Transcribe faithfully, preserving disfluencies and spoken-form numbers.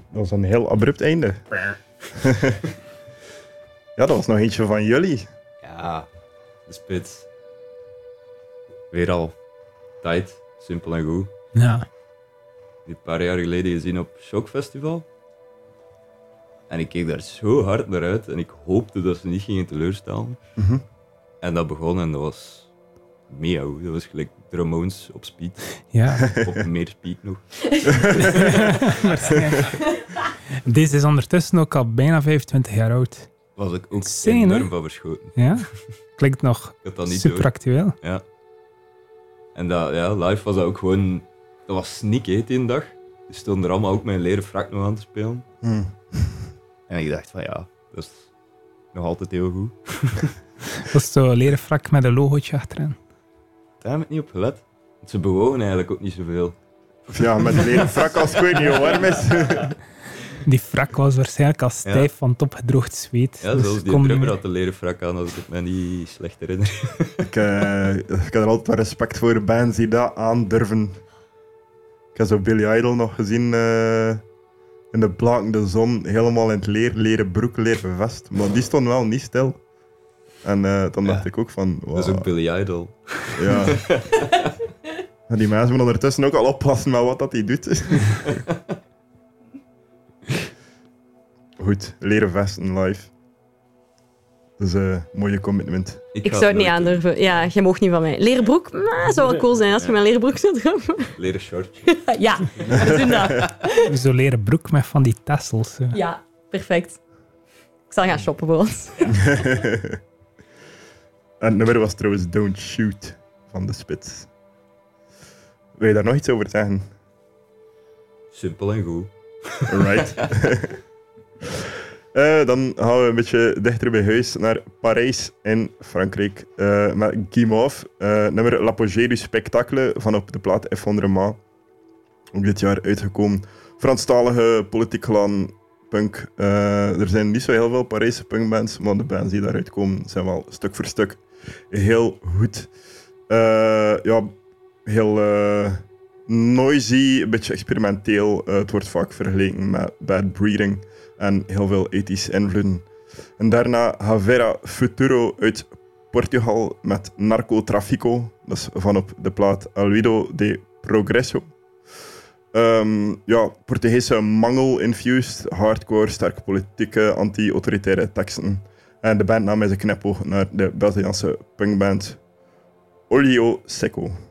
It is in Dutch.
Dat was een heel abrupt einde. Ja, dat was nog eentje van jullie. Ja, de spits. Weer al tijd, simpel en goed. Ja. Die een paar jaar geleden gezien op Shock Festival. En ik keek daar zo hard naar uit en ik hoopte dat ze niet gingen teleurstellen. Mm-hmm. En dat begon en dat was mega goed. Dat was gelijk Ramones op speed. Ja. Op meer speed nog. Deze is ondertussen ook al bijna vijfentwintig jaar oud. Was ik ook Insane, enorm hè? van verschoten. Ja? Klinkt nog Ik had dat niet super door. actueel. Ja. En dat, ja, live was dat ook gewoon... Dat was sneak, hè, die dag. Die stonden er allemaal ook met een leren frak nog aan te spelen. Mm. En ik dacht van ja, dat is nog altijd heel goed. Dat is zo'n leren frak met een logootje achterin. Daar heb ik niet op gelet. Want ze bewogen eigenlijk ook niet zoveel. Ja, met een leren frak als ik weet niet hoe warm is. Die frak was waarschijnlijk al stijf Ja. van het opgedroogd zweet. Ja, Dus zelfs die kon niet drummer meer. had een leren frak aan, als ik het me niet slecht herinner. ik, uh, ik heb er altijd wel respect voor bands die dat aandurven. Ik heb zo Billy Idol nog gezien uh, in de blakende zon, helemaal in het leer, leren broek, leren vest. Maar die stond wel niet stil. En uh, dan dacht Ja. ik ook van... Wow, Dat is ook Billy Idol. ja. En die mensen moeten ondertussen ook al oppassen met wat dat hij doet. Goed, leren vesten live. Dat is een mooie commitment. Ik ga zou het niet nooit aandurven. Ja, je mocht niet van mij. Leren broek, maar zou wel cool zijn als je Ja. mijn leren broek zou dragen. doen. Leren shortje. Ja, we doen dat. Zo'n leren broek met van die tassels. Zo. Ja, perfect. Ik zal gaan shoppen voor ons. En het nummer was trouwens Don't Shoot van de Spits. Wil je daar nog iets over zeggen? Simpel en goed. Alright. uh, dan gaan we een beetje dichter bij huis naar Parijs in Frankrijk. Uh, met Guy Mauve, uh, nummer L'Apogée du Spectacle van op de plaat Effondrement. Ook dit jaar uitgekomen. Franstalige, politiek geladen punk. Uh, er zijn niet zo heel veel Parijse punkbands, maar de bands die daaruit komen zijn wel stuk voor stuk heel goed. Uh, ja, heel uh, noisy, een beetje experimenteel. Uh, het wordt vaak vergeleken met Bad Breeding en heel veel ethische invloeden. En daarna Havera Futuro uit Portugal met Narcotrafico. Dat is van op de plaat Alvido de Progresso. Um, ja, Portugese mangel-infused, hardcore, sterk politieke, anti-autoritaire teksten. En de bandnaam is een knipoog naar de Braziliaanse punkband Olio Seco.